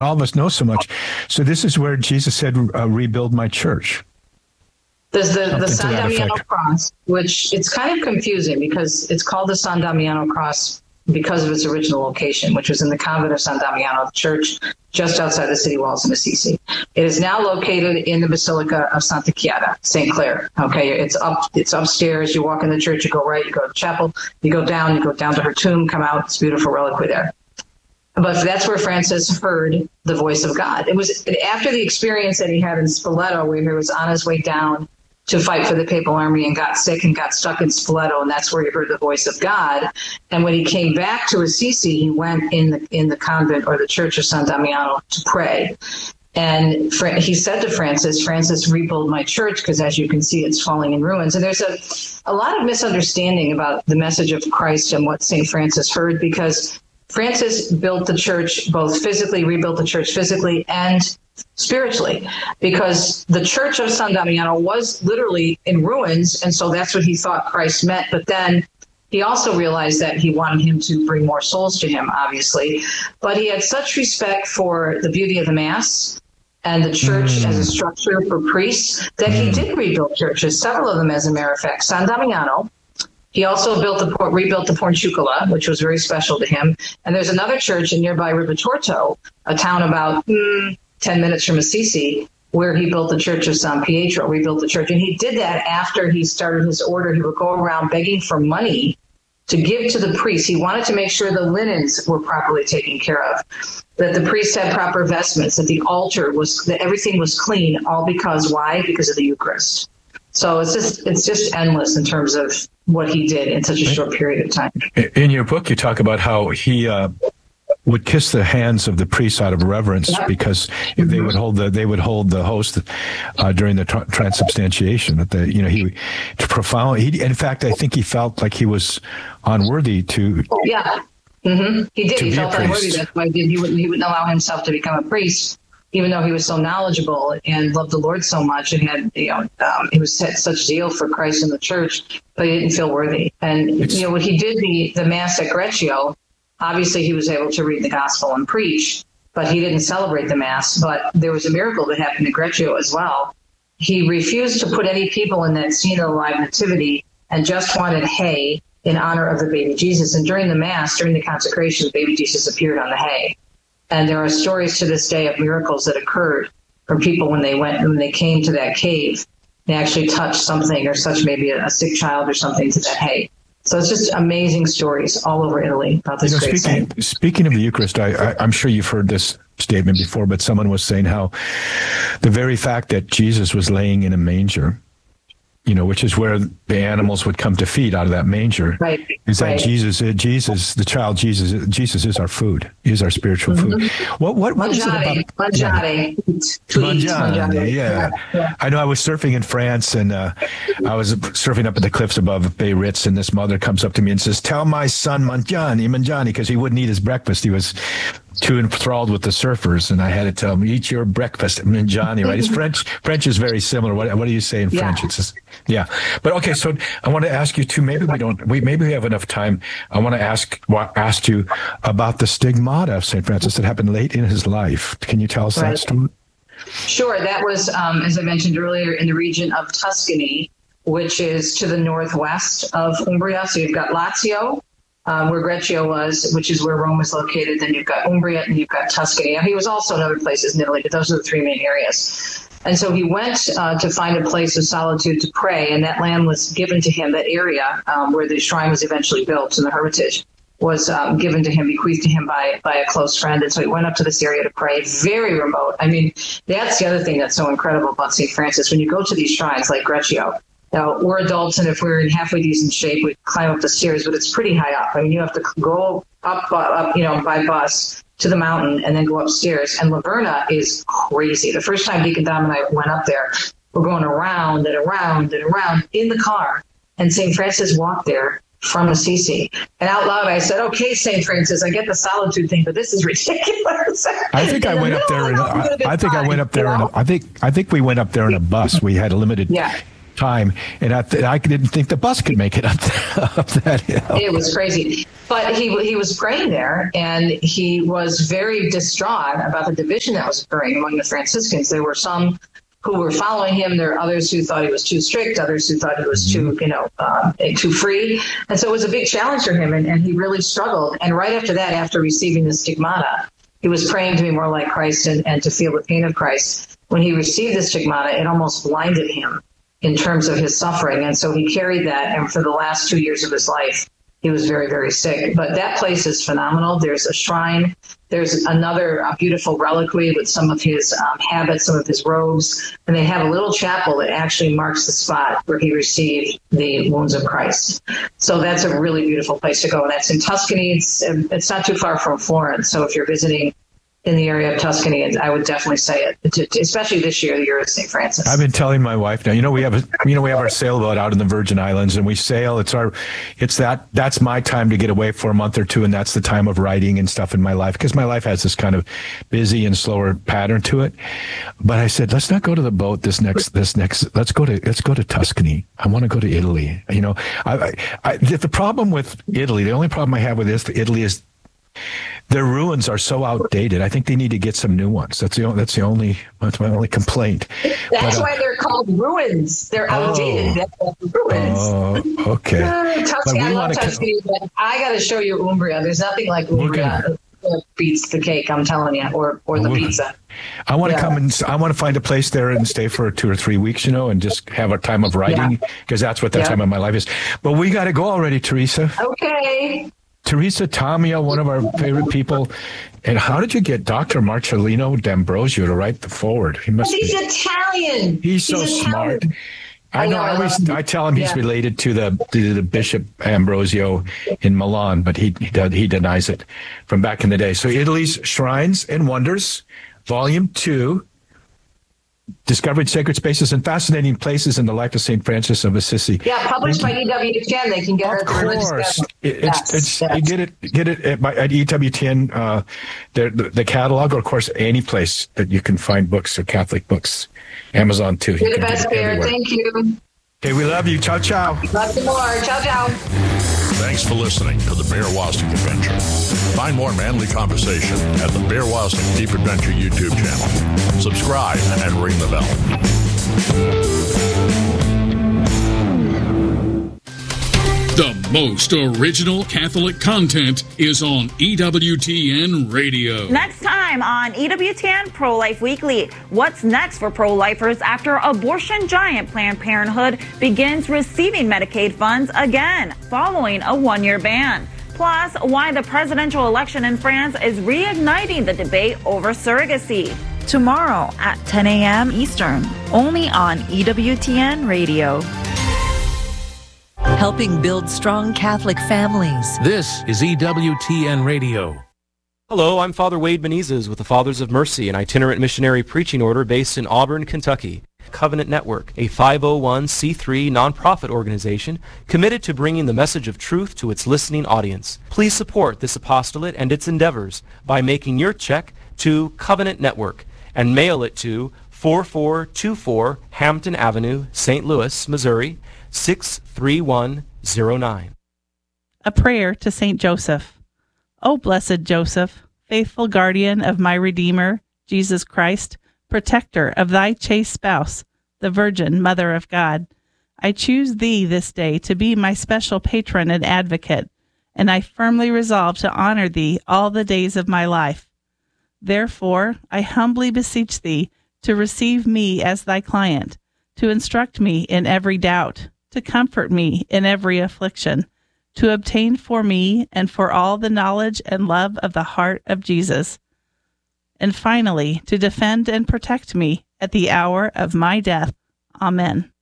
all of us know so much. So this is where Jesus said, rebuild my church. There's the San Damiano cross, which it's kind of confusing because it's called the San Damiano cross because of its original location, which was in the convent of San Damiano, the church just outside the city walls in Assisi. It is now located in the Basilica of Santa Chiara, St. Clair. Okay, it's upstairs. You walk in the church, you go right, you go to the chapel, you go down to her tomb, come out. It's a beautiful reliquary there. But that's where Francis heard the voice of God. It was after the experience that he had in Spoleto, where he was on his way down to fight for the papal army and got sick and got stuck in Spoleto, and that's where he heard the voice of God. And when he came back to Assisi, he went in the convent or the church of San Damiano to pray. And he said to Francis, rebuild my church, because as you can see, it's falling in ruins. And there's a lot of misunderstanding about the message of Christ and what St. Francis heard, because Francis built the church, rebuilt the church physically and spiritually, because the church of San Damiano was literally in ruins. And so that's what he thought Christ meant. But then he also realized that he wanted him to bring more souls to him, obviously. But he had such respect for the beauty of the Mass and the church as a structure for priests that he did rebuild churches, several of them, as a matter of fact. San Damiano. He also rebuilt the Porciuncula, which was very special to him. And there's another church in nearby Ribatorto, a town about 10 minutes from Assisi, where he built the Church of San Pietro, rebuilt the church. And he did that after he started his order. He would go around begging for money to give to the priests. He wanted to make sure the linens were properly taken care of, that the priests had proper vestments, that the altar that everything was clean, all because, why? Because of the Eucharist. So it's just endless in terms of what he did in such a short period of time. In your book, you talk about how he would kiss the hands of the priests out of reverence, because they would hold the host during the transubstantiation. In fact, I think he felt like he was unworthy to. Yeah, he did. He felt unworthy. That's why he wouldn't allow himself to become a priest, even though he was so knowledgeable and loved the Lord so much, and had he was set such zeal for Christ and the church, but he didn't feel worthy. And when he did the Mass at Greccio, obviously he was able to read the Gospel and preach, but he didn't celebrate the Mass. But there was a miracle that happened at Greccio as well. He refused to put any people in that scene of the live nativity and just wanted hay in honor of the baby Jesus. And during the Mass, during the consecration, the baby Jesus appeared on the hay. And there are stories to this day of miracles that occurred from people when they came to that cave. They actually touched something, or such maybe a sick child or something, to that hay. So it's just amazing stories all over Italy about this great saint. Speaking of the Eucharist, I'm sure you've heard this statement before, but someone was saying how the very fact that Jesus was laying in a manger, which is where the animals would come to feed out of that manger, right, is that Jesus, the child Jesus is our food, is our spiritual food. What is it about? Mangiare, yeah. I know I was surfing in France, and I was surfing up at the cliffs above Biarritz, and this mother comes up to me and says, "Tell my son mangiani," because he wouldn't eat his breakfast. He was too enthralled with the surfers, and I had to tell him, "Eat your breakfast, mangiani." Right? It's French. French is very similar. What do you say in French? It's just, yeah. But okay, so I want to ask you too. Maybe we have enough time. I want to ask you about the stigmata of St. Francis that happened late in his life. Can you tell us that story? Sure. That was, as I mentioned earlier, in the region of Tuscany, which is to the northwest of Umbria. So you've got Lazio, where Greccio was, which is where Rome was located. Then you've got Umbria, and you've got Tuscany. He was also in other places in Italy, but those are the three main areas. And so he went to find a place of solitude to pray, and that land was given to him, that area where the shrine was eventually built and the hermitage was given to him, bequeathed to him by a close friend. And so he went up to this area to pray, very remote. I mean, that's the other thing that's so incredible about St. Francis. When you go to these shrines like Greccio, now, we're adults, and if we're in halfway decent shape, we climb up the stairs, but it's pretty high up. I mean, you have to go up by bus to the mountain and then go upstairs. And Laverna is crazy. The first time Deacon Dom and I went up there, we're going around and around and around in the car. And St. Francis walked there from Assisi. And out loud, I said, "Okay, St. Francis, I get the solitude thing, but this is ridiculous." I think I went up there. I think we went up there in a bus. We had a limited time, and I didn't think the bus could make it up that hill. It was crazy. But he was praying there, and he was very distraught about the division that was occurring among the Franciscans. There were some who were following him. There are others who thought he was too strict, others who thought he was too free. And so it was a big challenge for him, and he really struggled. And right after that, after receiving the stigmata, he was praying to be more like Christ and to feel the pain of Christ. When he received the stigmata, it almost blinded him in terms of his suffering. And so he carried that, and for the last 2 years of his life, he was very, very sick. But that place is phenomenal. There's a shrine. There's another beautiful reliquary with some of his habits, some of his robes. And they have a little chapel that actually marks the spot where he received the wounds of Christ. So that's a really beautiful place to go. And that's in Tuscany. It's not too far from Florence. So if you're visiting in the area of Tuscany, I would definitely say it, especially this year, the year of St. Francis. I've been telling my wife now, we have our sailboat out in the Virgin Islands, and we sail. That's my time to get away for a month or two, and that's the time of writing and stuff in my life, because my life has this kind of busy and slower pattern to it. But I said, let's not go to the boat this next. Let's go to Tuscany. I want to go to Italy. The problem with Italy, the only problem I have with Italy is their ruins are so outdated. I think they need to get some new ones. That's my only complaint. That's why they're called ruins. They're outdated. They're ruins. Oh, okay. Tuscany, I love Tuscany, but I got to show you Umbria. There's nothing like Umbria that beats the cake, I'm telling you, or the pizza. I want to come and I want to find a place there and stay for 2 or 3 weeks, and just have a time of writing, because that's what that time of my life is. But we got to go already, Teresa. Okay. Teresa Tamia, one of our favorite people. And how did you get Dr. Marcellino D'Ambrosio to write the foreword? He's Italian. He's so smart. I know. I tell him he's related to the Bishop Ambrosio in Milan, but he denies it from back in the day. So Italy's Shrines and Wonders, Volume 2. Discovering Sacred Spaces and Fascinating Places in the Life of St. Francis of Assisi. Yeah, published by EWTN. They can get it. Of course. Get it at EWTN, the catalog, or of course any place that you can find books or Catholic books. Amazon too. You're the best, Bear. Thank you. Okay, we love you. Ciao, ciao. Love you more. Ciao, ciao. Thanks for listening to the Bear Wozniak Adventure. Find more manly conversation at the Bear Wozniak Deep Adventure YouTube channel. Subscribe and ring the bell. The most original Catholic content is on EWTN Radio. Next time on EWTN Pro-Life Weekly, what's next for pro-lifers after abortion giant Planned Parenthood begins receiving Medicaid funds again following a one-year ban? Plus, why the presidential election in France is reigniting the debate over surrogacy. Tomorrow at 10 a.m. Eastern, only on EWTN Radio. Helping build strong Catholic families. This is EWTN Radio. Hello, I'm Father Wade Menezes with the Fathers of Mercy, an itinerant missionary preaching order based in Auburn, Kentucky. Covenant Network, a 501c3 nonprofit organization committed to bringing the message of truth to its listening audience. Please support this apostolate and its endeavors by making your check to Covenant Network and mail it to 4424 Hampton Avenue, St. Louis, Missouri, 63109. A prayer to St. Joseph. O blessed Joseph, faithful guardian of my Redeemer, Jesus Christ, protector of thy chaste spouse, the Virgin Mother of God, I choose thee this day to be my special patron and advocate, and I firmly resolve to honor thee all the days of my life. Therefore, I humbly beseech thee to receive me as thy client, to instruct me in every doubt, to comfort me in every affliction, to obtain for me and for all the knowledge and love of the heart of Jesus, and finally to defend and protect me at the hour of my death. Amen.